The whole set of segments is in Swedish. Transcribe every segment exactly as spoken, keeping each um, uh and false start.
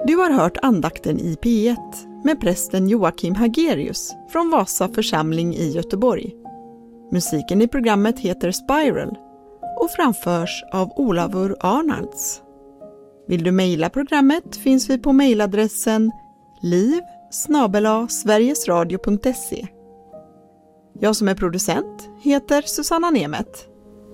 Du har hört andakten i P ett med prästen Joakim Hagerius från Vasa församling i Göteborg. Musiken i programmet heter Spiral och framförs av Olavur Arnalds. Vill du mejla programmet finns vi på mejladressen liv snabel-a sverigesradio punkt se. Jag som är producent heter Susanna Nemet.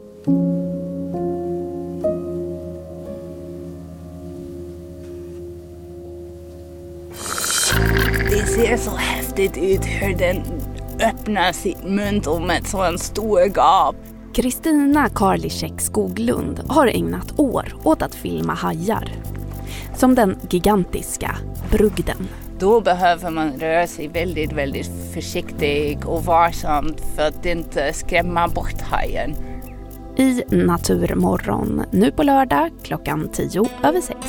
Det ser så häftigt ut hur den öppnar sitt mun om ett sån stor gap. Kristina Karliczek Skoglund har ägnat år åt att filma hajar. Som den gigantiska brugden. Då behöver man röra sig väldigt, väldigt försiktigt och varsamt för att inte skrämma bort hajen. I Naturmorgon, nu på lördag klockan tio över sex.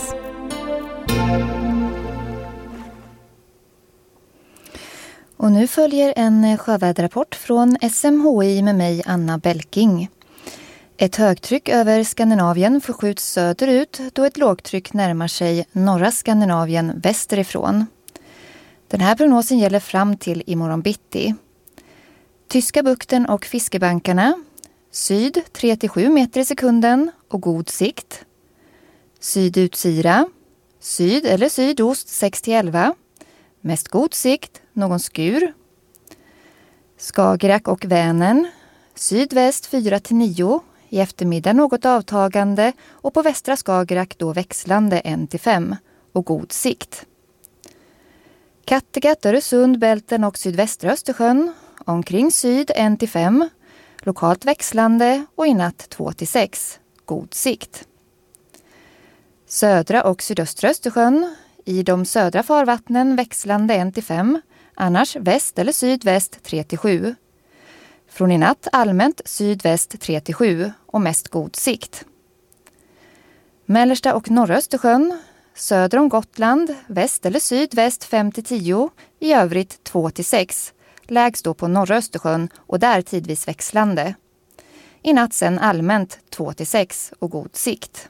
Och nu följer en sjöväderrapport från S M H I med mig, Anna Belking. Ett högtryck över Skandinavien förskjuts söderut då ett lågtryck närmar sig norra Skandinavien västerifrån. Den här prognosen gäller fram till imorgon bitti. Tyska bukten och fiskebankarna. Syd tre till sju meter i sekunden och god sikt. Sydutsira. Syd eller sydost sex till elva. Mest god sikt, någon skur. Skagerrak och Vänern. Sydväst fyra till nio. I eftermiddag något avtagande och på västra Skagerrak då växlande en till fem och god sikt. Kattegatt, Öresund, Bälten och sydvästra Östersjön. Omkring syd en till fem. Lokalt växlande och i natt två till sex. God sikt. Södra och sydöstra Östersjön. I de södra farvattnen växlande en till fem. Annars väst eller sydväst tre till sju. Från i natt allmänt sydväst tre till sju och mest god sikt. Mellersta och norra Östersjön. Söder om Gotland, väst eller sydväst fem till tio, i övrigt två till sex. Lägst då på norra Östersjön och där tidvis växlande. I natt sen allmänt två till sex och god sikt.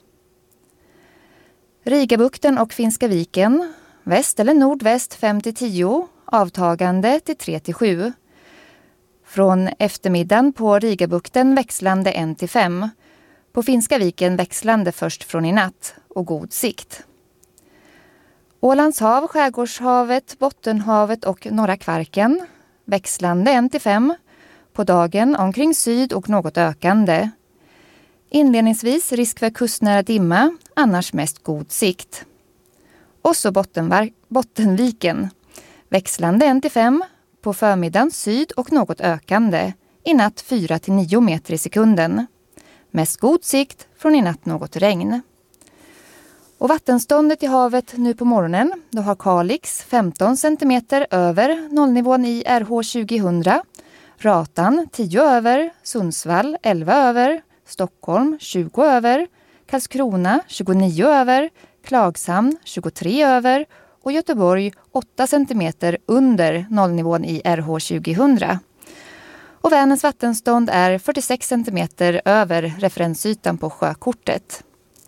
Rigabukten och Finska viken, väst eller nordväst fem till tio, avtagande till tre till sju. Från eftermiddagen på Rigabukten växlande en till fem. På Finska viken växlande först från i natt och god sikt. Ålands hav, Skärgårdshavet, Bottenhavet och norra Kvarken. Växlande en till fem. På dagen omkring syd och något ökande. Inledningsvis risk för kustnära dimma, annars mest god sikt. Och så Bottenvar- Bottenviken. Växlande en till fem. På förmiddagen syd och något ökande. I natt fyra till nio meter i sekunden. Mest god sikt, från i natt något regn. Och vattenståndet i havet nu på morgonen, då har Kalix femton centimeter över nollnivån i R H tjugohundra. Ratan tio över, Sundsvall elva över, Stockholm tjugo över, Karlskrona tjugonio över, Klagshamn tjugotre över och Göteborg åtta centimeter under nollnivån i R H tjugohundra. Och Vänerns vattenstånd är fyrtiosex centimeter över referensytan på sjökortet.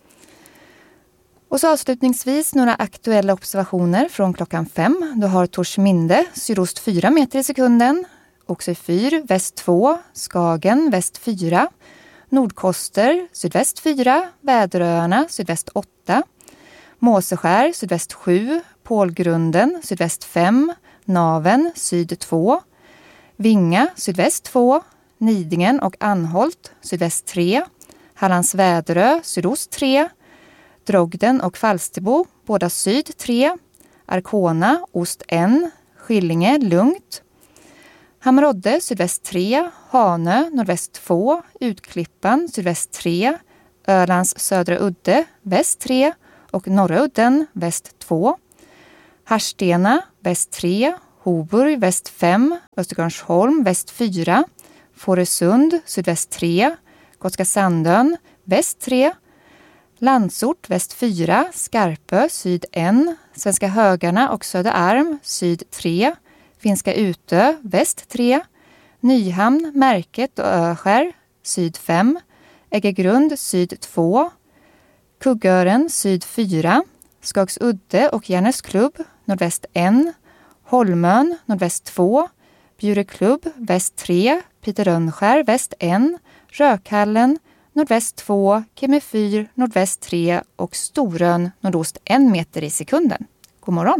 Och så avslutningsvis några aktuella observationer från klockan fem. Då har Torsminde sydost fyra meter i sekunden. Också fyr, väst två, Skagen, väst fyra. Nordkoster, sydväst fyra. Väderöarna, sydväst åtta. Måseskär, sydväst sju. Pålgrunden, sydväst fem. Naven, syd två. Vinga, sydväst två. Nidingen och Anholt, sydväst tre. Hallands Väderö, sydost tre. Drogden och Falsterbo, båda syd tre. Arkona, ost en. Skillinge, lugnt. Hammarodde, sydväst tre. Hanö, nordväst två. Utklippan, sydväst tre. Ölands södra udde, väst tre. Och norra udden, väst två. Harstena, väst tre. Hoburg, väst fem. Östergarnsholm, väst fyra. Fårösund, sydväst tre. Gotska Sandön, väst tre. Landsort, väst fyra. Skarpö, syd ett. Svenska Högarna och Söderarm, syd tre. Finska Utö, väst tre. Nyhamn, Märket och Öskär, syd fem. Äggegrund, syd två. Kuggören, syd fyra. Skagsudde och Järnäsklubb, nordväst en, Holmön, nordväst två, Bjureklubb, väst tre, Peter Rönnskär, väst en, Rökhallen, nordväst två, Kemefyr, nordväst tre och Storön, nordost en meter i sekunden. God morgon!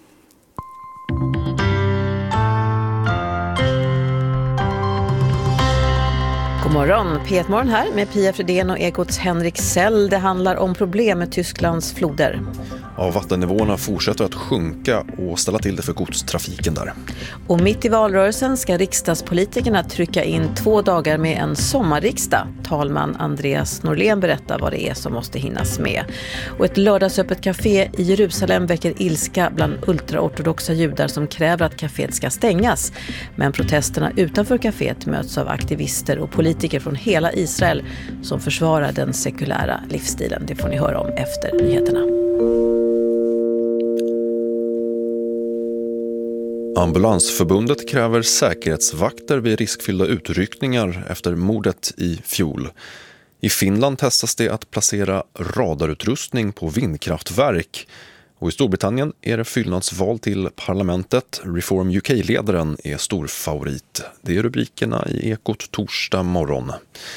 God morgon, P ett-morgon här med Pia Fredén och Ekots Henrik Sell. Det handlar om problem med Tysklands floder. Ja, vattennivåerna fortsätter att sjunka och ställa till det för godstrafiken där. Och mitt i valrörelsen ska riksdagspolitikerna trycka in två dagar med en sommarriksdag. Talman Andreas Norlén berättar vad det är som måste hinnas med. Och ett lördagsöppet café i Jerusalem väcker ilska bland ultraortodoxa judar som kräver att kaféet ska stängas. Men protesterna utanför kaféet möts av aktivister och politiker från hela Israel som försvarar den sekulära livsstilen. Det får ni höra om efter nyheterna. Ambulansförbundet kräver säkerhetsvakter vid riskfyllda utryckningar efter mordet i fjol. I Finland testas det att placera radarutrustning på vindkraftverk. Och i Storbritannien är det fyllnadsval till parlamentet. Reform U K-ledaren är stor favorit. Det är rubrikerna i Ekot torsdag morgon.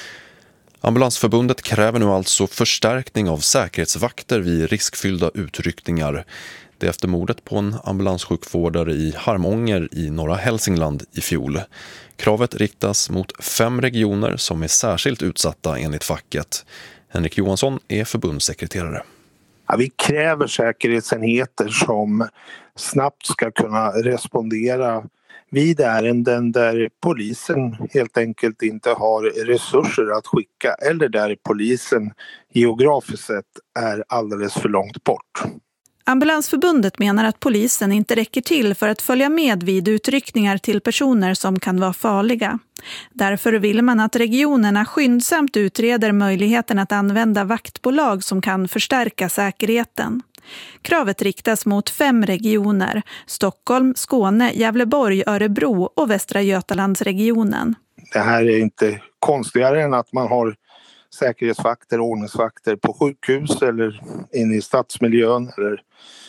Ambulansförbundet kräver nu alltså förstärkning av säkerhetsvakter vid riskfyllda utryckningar. Det är efter mordet på en ambulanssjukvårdare i Harmånger i norra Hälsingland i fjol. Kravet riktas mot fem regioner som är särskilt utsatta enligt facket. Henrik Johansson är förbundssekreterare. Ja, vi kräver säkerhetsenheter som snabbt ska kunna respondera vid ärenden där polisen helt enkelt inte har resurser att skicka eller där polisen geografiskt sett är alldeles för långt bort. Ambulansförbundet menar att polisen inte räcker till för att följa med vid utryckningar till personer som kan vara farliga. Därför vill man att regionerna skyndsamt utreder möjligheten att använda vaktbolag som kan förstärka säkerheten. Kravet riktas mot fem regioner: Stockholm, Skåne, Gävleborg, Örebro och Västra Götalandsregionen. Det här är inte konstigare än att man har säkerhetsvakter och ordningsvakter på sjukhus eller inne i stadsmiljön eller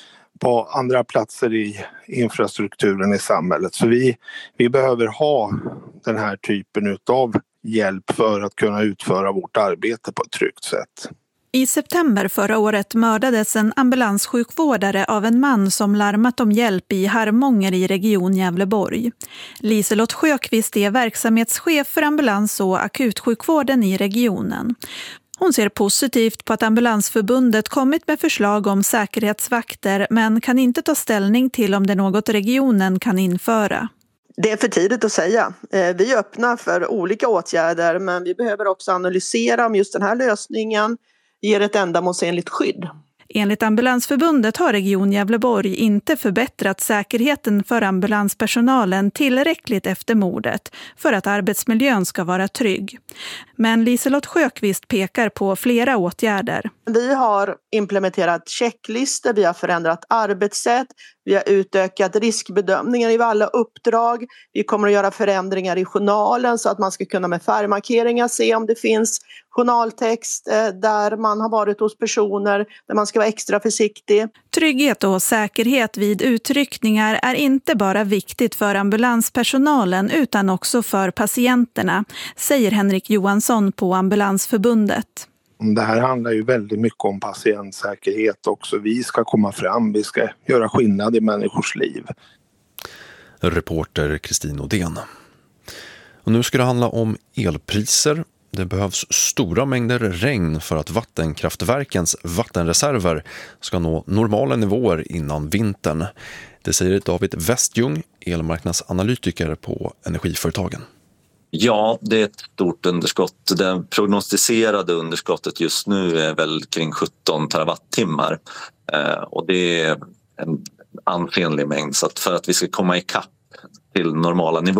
på andra platser i infrastrukturen i samhället. Så vi, vi behöver ha den här typen av hjälp för att kunna utföra vårt arbete på ett tryggt sätt. I september förra året mördades en ambulanssjukvårdare av en man som larmat om hjälp i Harmånger i region Gävleborg. Liselott Sjöqvist är verksamhetschef för ambulans- och akutsjukvården i regionen. Hon ser positivt på att Ambulansförbundet kommit med förslag om säkerhetsvakter men kan inte ta ställning till om det är något regionen kan införa. Det är för tidigt att säga. Vi är öppna för olika åtgärder men vi behöver också analysera om just den här lösningen ger ett ändamålsenligt skydd. Enligt Ambulansförbundet har Region Gävleborg inte förbättrat säkerheten för ambulanspersonalen tillräckligt efter mordet för att arbetsmiljön ska vara trygg. Men Liselott Sjöqvist pekar på flera åtgärder. Vi har implementerat checklistor, vi har förändrat arbetssätt, vi har utökat riskbedömningar i alla uppdrag. Vi kommer att göra förändringar i journalen så att man ska kunna med färgmarkeringar se om det finns journaltext där man har varit hos personer där man ska vara extra försiktig. Trygghet och säkerhet vid utryckningar är inte bara viktigt för ambulanspersonalen utan också för patienterna, säger Henrik Johansson på Ambulansförbundet. Det här handlar ju väldigt mycket om patientsäkerhet också. Vi ska komma fram, vi ska göra skillnad i människors liv. Reporter Kristin Odén. Och nu ska det handla om elpriser. Det behövs stora mängder regn för att vattenkraftverkens vattenreserver ska nå normala nivåer innan vintern. Det säger David Westjung, elmarknadsanalytiker på Energiföretagen. Ja, det är ett stort underskott. Det prognostiserade underskottet just nu är väl kring sjutton terawattimmar. Eh, och det är en ansenlig mängd. Så att för att vi ska komma ikapp till normala nivåer